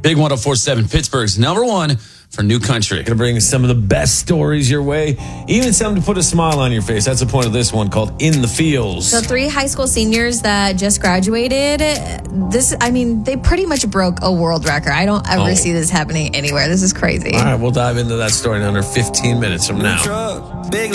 Big 104.7, Pittsburgh's number one for New Country. Going to bring some of the best stories your way, even some to put a smile on your face. That's the point of this one called In the Fields. So 3 high school seniors that just graduated, they pretty much broke a world record. I don't ever see this happening anywhere. This is crazy. All right, we'll dive into that story in under 15 minutes from now.